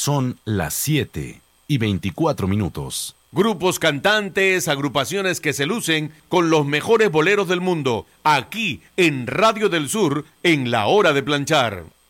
Son las 7:24. Grupos cantantes, agrupaciones que se lucen con los mejores boleros del mundo, aquí en Radio del Sur, en La Hora de Planchar.